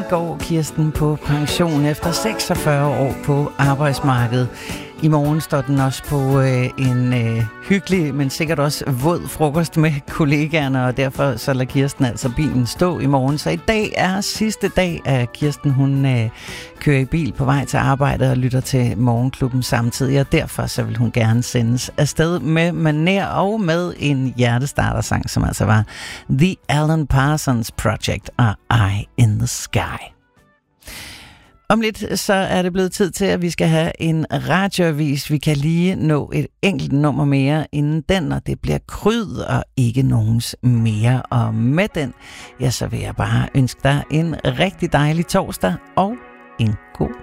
går Kirsten på pension efter 46 år på arbejdsmarkedet. I morgen står den også på en hyggelig, men sikkert også våd frokost med kollegaerne, og derfor så lader Kirsten altså bilen stå i morgen. Så i dag er sidste dag, at Kirsten hun kører i bil på vej til arbejde og lytter til Morgenklubben samtidig, og derfor så vil hun gerne sendes afsted med maner og med en hjertestartersang, som altså var The Alan Parsons Project og Eye in the Sky. Om lidt så er det blevet tid til, at vi skal have en radioavis. Vi kan lige nå et enkelt nummer mere inden den, og det bliver Kryd og ikke nogens mere. Og med den, ja, så vil jeg bare ønske dig en rigtig dejlig torsdag og en god